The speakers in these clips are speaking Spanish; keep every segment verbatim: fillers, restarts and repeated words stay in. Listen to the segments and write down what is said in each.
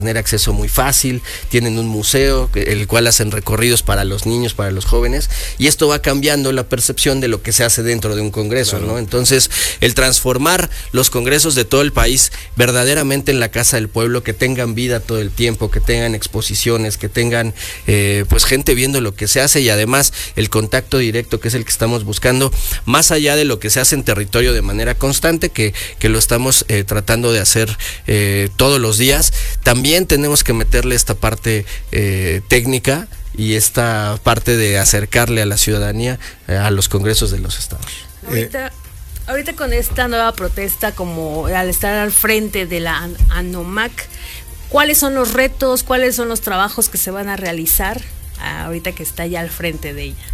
tener acceso muy fácil, tienen un museo, el cual hacen recorridos para los niños, para los jóvenes, y esto va cambiando la percepción de lo que se hace dentro de un congreso, claro, ¿no? Entonces, el transformar los congresos de todo el país verdaderamente en la Casa del Pueblo, que tengan vida todo el tiempo, que tengan exposiciones, que tengan eh, pues gente viendo lo que se hace, y además el contacto directo, que es el que estamos buscando, más allá de lo que se hace en territorio de manera constante, que, que lo estamos eh, tratando de hacer eh, todos los días. También tenemos que meterle esta parte eh, técnica y esta parte de acercarle a la ciudadanía eh, a los congresos de los estados. Ahorita, eh, ahorita con esta nueva protesta, como al estar al frente de la ANOMAC, ¿cuáles son los retos, cuáles son los trabajos que se van a realizar ahorita que está ya al frente de ella?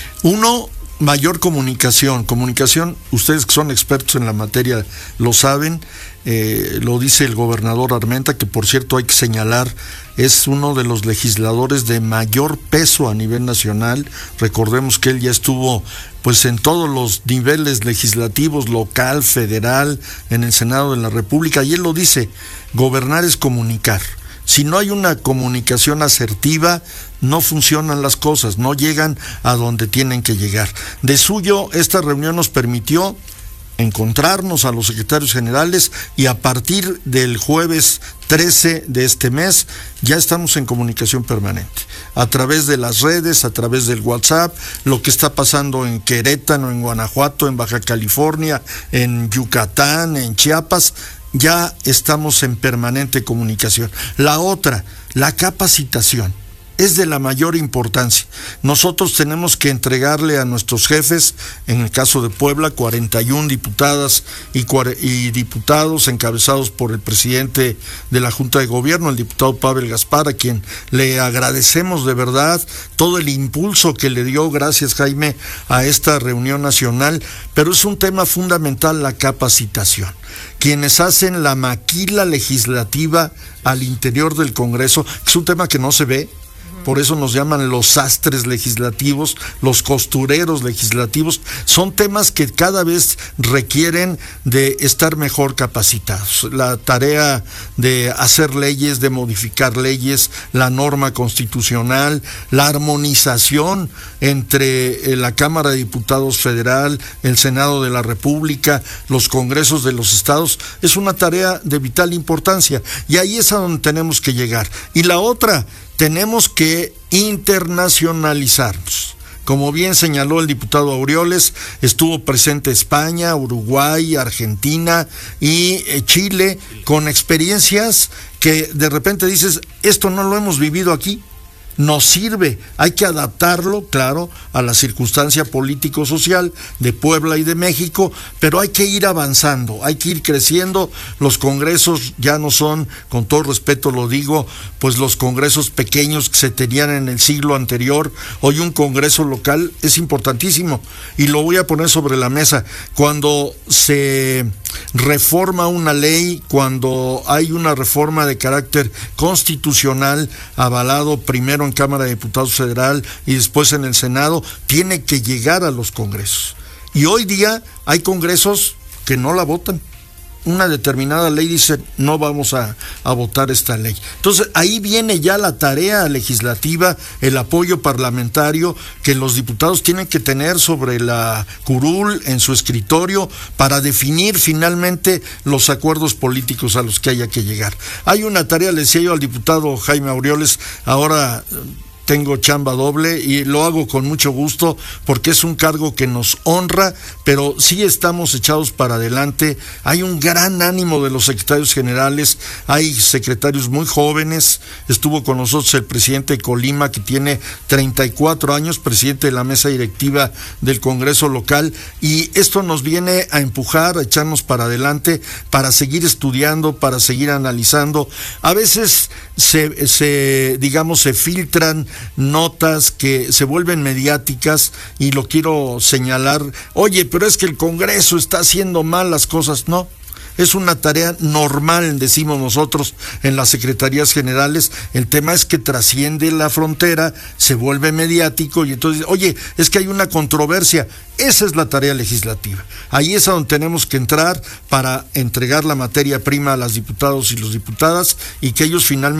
Uno, mayor comunicación. Comunicación, ustedes que son expertos en la materia lo saben, eh, lo dice el gobernador Armenta, que por cierto hay que señalar, es uno de los legisladores de mayor peso a nivel nacional. Recordemos que él ya estuvo pues en todos los niveles legislativos, local, federal, en el Senado de la República, y él lo dice, gobernar es comunicar. Si no hay una comunicación asertiva, no funcionan las cosas, no llegan a donde tienen que llegar. De suyo, esta reunión nos permitió encontrarnos a los secretarios generales, y a partir del jueves trece de este mes ya estamos en comunicación permanente, a través de las redes, a través del WhatsApp, lo que está pasando en Querétaro, en Guanajuato, en Baja California, en Yucatán, en Chiapas. Ya estamos en permanente comunicación. La otra, la capacitación, es de la mayor importancia. Nosotros tenemos que entregarle a nuestros jefes, en el caso de Puebla, cuarenta y una diputadas y, y diputados encabezados por el presidente de la Junta de Gobierno, el diputado Pavel Gaspar, a quien le agradecemos de verdad todo el impulso que le dio, gracias Jaime, a esta reunión nacional, pero es un tema fundamental la capacitación. Quienes hacen la maquila legislativa al interior del Congreso, es un tema que no se ve. Por eso nos llaman los sastres legislativos, los costureros legislativos. Son temas que cada vez requieren de estar mejor capacitados. La tarea de hacer leyes, de modificar leyes, la norma constitucional, la armonización entre la Cámara de Diputados Federal, el Senado de la República, los congresos de los estados, es una tarea de vital importancia. Y ahí es a donde tenemos que llegar. Y la otra, tenemos que internacionalizarnos. Como bien señaló el diputado Aureoles, estuvo presente España, Uruguay, Argentina y Chile, con experiencias que de repente dices, esto no lo hemos vivido aquí. Nos sirve, hay que adaptarlo, claro, a la circunstancia político-social de Puebla y de México, pero hay que ir avanzando, hay que ir creciendo. Los congresos ya no son, con todo respeto lo digo, pues los congresos pequeños que se tenían en el siglo anterior. Hoy un congreso local es importantísimo, y lo voy a poner sobre la mesa. Cuando se reforma una ley, cuando hay una reforma de carácter constitucional, avalado primero en Cámara de Diputados Federal y después en el Senado, tiene que llegar a los congresos. Y hoy día hay congresos que no la votan. Una determinada ley dice, no vamos a, a votar esta ley. Entonces ahí viene ya la tarea legislativa, el apoyo parlamentario que los diputados tienen que tener sobre la curul, en su escritorio, para definir finalmente los acuerdos políticos a los que haya que llegar. Hay una tarea, le decía yo al diputado Jaime Aureoles, ahora tengo chamba doble y lo hago con mucho gusto porque es un cargo que nos honra, pero sí estamos echados para adelante. Hay un gran ánimo de los secretarios generales, hay secretarios muy jóvenes. Estuvo con nosotros el presidente de Colima, que tiene treinta y cuatro años, presidente de la mesa directiva del Congreso local, y esto nos viene a empujar, a echarnos para adelante, para seguir estudiando, para seguir analizando. A veces se, se digamos, se filtran notas que se vuelven mediáticas, y lo quiero señalar. Oye, pero es que el Congreso está haciendo mal las cosas. No, es una tarea normal, decimos nosotros en las secretarías generales. El tema es que trasciende la frontera, se vuelve mediático y entonces, oye, es que hay una controversia. Esa es la tarea legislativa. Ahí es a donde tenemos que entrar para entregar la materia prima a las diputados y los diputadas y que ellos finalmente